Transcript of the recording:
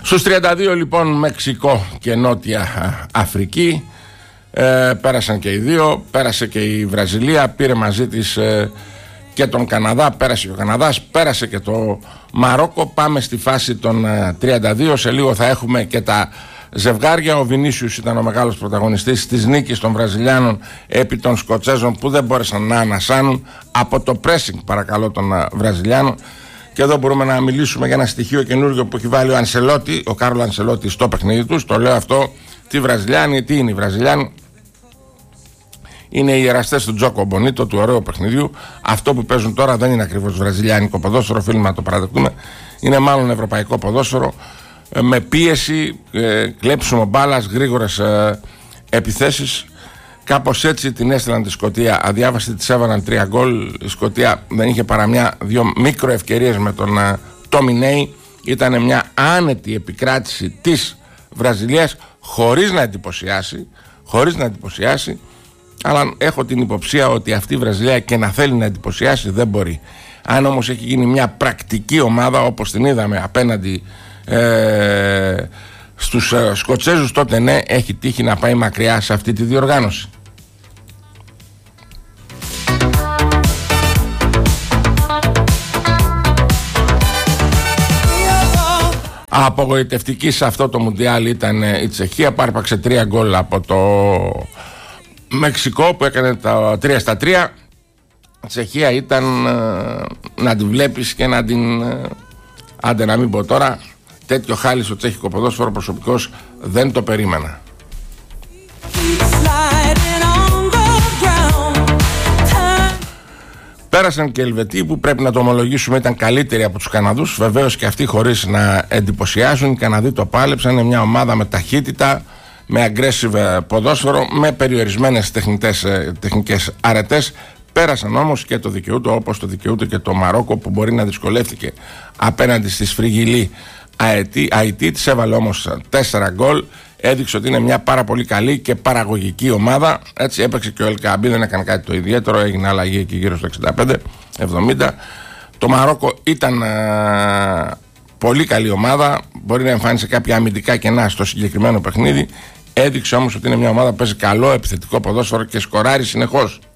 Στους 32 λοιπόν Μεξικό και Νότια Αφρική, πέρασαν και οι δύο, πέρασε και η Βραζιλία, πήρε μαζί της και τον Καναδά, πέρασε και ο Καναδάς, πέρασε και το Μαρόκο. Πάμε στη φάση των 32, σε λίγο θα έχουμε και τα ζευγάρια. Ο Βινίσιους ήταν ο μεγάλος πρωταγωνιστής της νίκης των Βραζιλιάνων επί των Σκοτσέζων, που δεν μπόρεσαν να ανασάνουν από το pressing, παρακαλώ, των Βραζιλιάνων. Και εδώ μπορούμε να μιλήσουμε για ένα στοιχείο καινούργιο που έχει βάλει ο Ανσελότη, ο Κάρλο Ανσελότη, στο παιχνίδι του. Το λέω αυτό, τι Βραζιλιάνοι, τι είναι οι Βραζιλιάνοι? Είναι οι ιεραστές του Τζόκο Μπονίτο, του ωραίου παιχνιδιού. Αυτό που παίζουν τώρα δεν είναι ακριβώς βραζιλιάνικο ποδόσφαιρο, οφείλουμε να το παραδεχτούμε. Είναι μάλλον ευρωπαϊκό ποδόσφαιρο, με πίεση, κλέψιμο μπάλας, γρήγορες επιθέσεις. Κάπως έτσι την έστειλαν τη Σκωτία. Αδιάβαστη της έβαλαν 3 γκολ. Η Σκωτία δεν είχε παρά δύο μικρο ευκαιρίες με τον Τόμινέι. Ήταν μια άνετη επικράτηση της Βραζιλίας, χωρίς να εντυπωσιάσει. Αλλά έχω την υποψία ότι αυτή η Βραζιλία και να θέλει να εντυπωσιάσει δεν μπορεί. Αν όμως έχει γίνει μια πρακτική ομάδα, όπως την είδαμε απέναντι στους Σκοτσέζους, τότε ναι, έχει τύχει να πάει μακριά σε αυτή τη διοργάνωση. Απογοητευτική σε αυτό το Μουντιάλ ήταν η Τσεχία, που άρπαξε 3 γκολ από το Μεξικό, που έκανε τα 3-3. Η Τσεχία ήταν να την βλέπεις και να την... άντε να μην πω τώρα, τέτοιο χάλι στο τσέχικο ποδόσφαιρο προσωπικώς δεν το περίμενα. Πέρασαν και οι Ελβετοί, που πρέπει να το ομολογήσουμε ήταν καλύτεροι από τους Καναδούς. Βεβαίως και αυτοί χωρίς να εντυπωσιάσουν. Οι Καναδοί το πάλεψαν. Είναι μια ομάδα με ταχύτητα, με aggressive ποδόσφαιρο, με περιορισμένες τεχνικές αρετές. Πέρασαν όμως και το δικαιούτο, όπως το δικαιούτο και το Μαρόκο, που μπορεί να δυσκολεύτηκε απέναντι στη σφριγγυλή Αϊτή. Της έβαλε όμως 4 γκολ. Έδειξε ότι είναι μια πάρα πολύ καλή και παραγωγική ομάδα. Έτσι έπαιξε και ο Ελκαμπή, δεν έκανε κάτι το ιδιαίτερο. Έγινε αλλαγή εκεί γύρω στο 65-70. Το Μαρόκο ήταν πολύ καλή ομάδα. Μπορεί να εμφάνισε κάποια αμυντικά κενά στο συγκεκριμένο παιχνίδι. Έδειξε όμως ότι είναι μια ομάδα που παίζει καλό επιθετικό ποδόσφαιρο και σκοράρει συνεχώς.